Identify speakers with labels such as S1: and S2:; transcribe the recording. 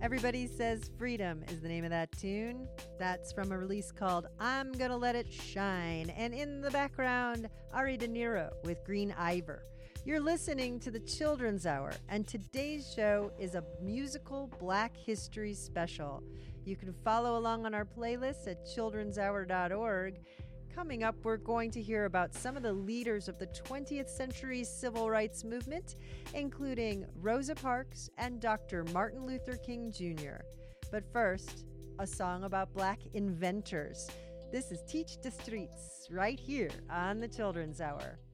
S1: Everybody Says Freedom is the name of that tune. That's from a release called I'm Gonna Let It Shine. And in the background, Ari De Niro with Green Ivor. You're listening to the Children's Hour, and today's show is a musical Black History special. You can follow along on our playlist at childrenshour.org. Coming up, we're going to hear about some of the leaders of the 20th century civil rights movement, including Rosa Parks and Dr. Martin Luther King Jr. But first, a song about Black inventors. This is Teach the Streets right here on the Children's Hour.